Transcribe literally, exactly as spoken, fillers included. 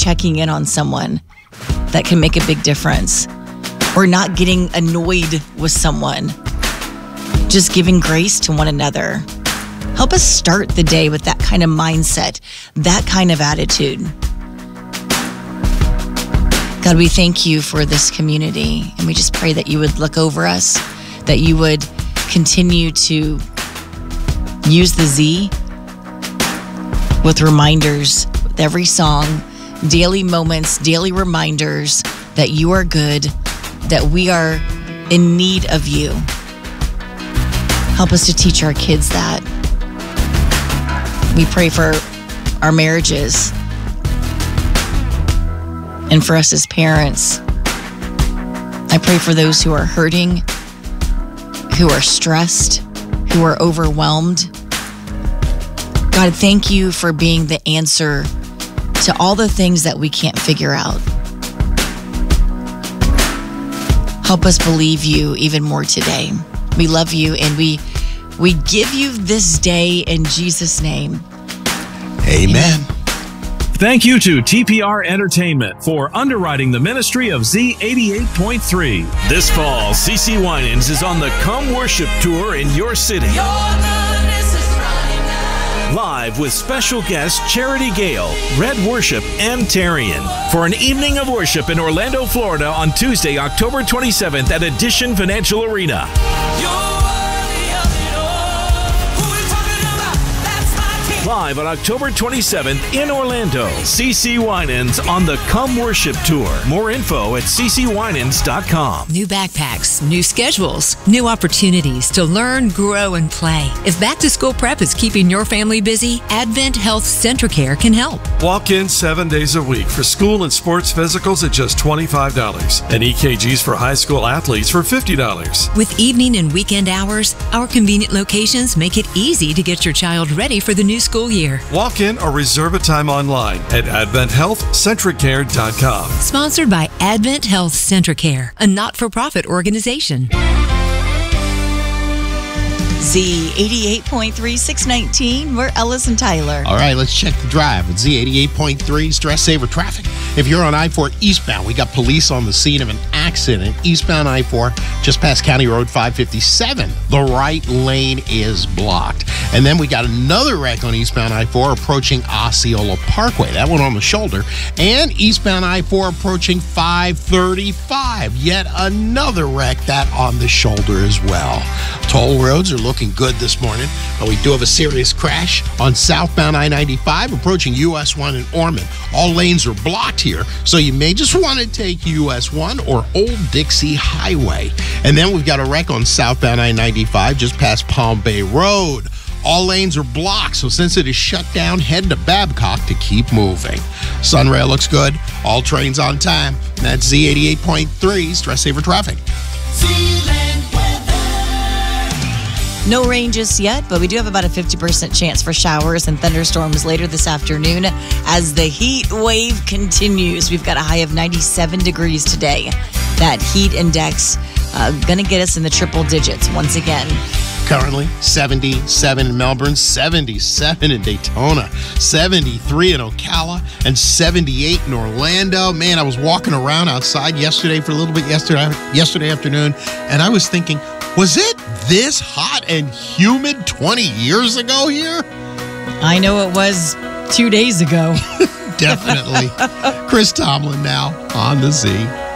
checking in on someone that can make a big difference. Or not getting annoyed with someone. Just giving grace to one another. Help us start the day with that kind of mindset, that kind of attitude. God, we thank you for this community, and we just pray that you would look over us, that you would continue to use the Z with reminders with every song, daily moments, daily reminders that you are good, that we are in need of you. Help us to teach our kids that. We pray for our marriages and for us as parents. I pray for those who are hurting, who are stressed, who are overwhelmed. God, thank you for being the answer to all the things that we can't figure out. Help us believe you even more today. We love you, and we we give you this day in Jesus' name. Amen. Amen. Thank you to T P R Entertainment for underwriting the ministry of Z eighty-eight point three. This fall, C C Winans is on the Come Worship Tour in your city. Live with special guests Charity Gale, Red Worship, and Tarian for an evening of worship in Orlando, Florida on Tuesday, October twenty-seventh at Addition Financial Arena. Live on October twenty-seventh in Orlando, C C Winans on the Come Worship Tour. More info at c c winans dot com. New backpacks, new schedules, new opportunities to learn, grow, and play. If back to school prep is keeping your family busy, Advent Health Centricare can help. Walk in seven days a week for school and sports physicals at just twenty-five dollars and E K Gs for high school athletes for fifty dollars. With evening and weekend hours, our convenient locations make it easy to get your child ready for the new school year. Walk in or reserve a time online at advent health centricare dot com. Sponsored by Advent Health Centricare, a not-for-profit organization. Z eighty-eight point three, six nineteen. We're Ellis and Tyler. All right, let's check the drive with Z eighty-eight point three Stress Saver Traffic. If you're on I four eastbound, we got police on the scene of an accident. Eastbound I four, just past County Road five fifty-seven. The right lane is blocked. And then we got another wreck on eastbound I four approaching Osceola Parkway. That one on the shoulder. And eastbound I four approaching five thirty-five. Yet another wreck, that on the shoulder as well. Toll roads are looking good this morning. But we do have a serious crash on southbound I ninety-five approaching U S one in Ormond. All lanes are blocked here, so you may just want to take U S one or Old Dixie Highway. And then we've got a wreck on southbound I ninety-five just past Palm Bay Road. All lanes are blocked, so since it is shut down, head to Babcock to keep moving. Sunrail looks good. All trains on time. That's Z eighty-eight point three Stress Saver Traffic. No rain just yet, but we do have about a fifty percent chance for showers and thunderstorms later this afternoon as the heat wave continues. We've got a high of ninety-seven degrees today. That heat index uh, going to get us in the triple digits once again. Currently, seventy-seven in Melbourne, seventy-seven in Daytona, seventy-three in Ocala, and seventy-eight in Orlando. Man, I was walking around outside yesterday for a little bit yesterday, yesterday afternoon, and I was thinking, was it this hot and humid twenty years ago here? I know it was two days ago. Definitely. Chris Tomlin now on the Z.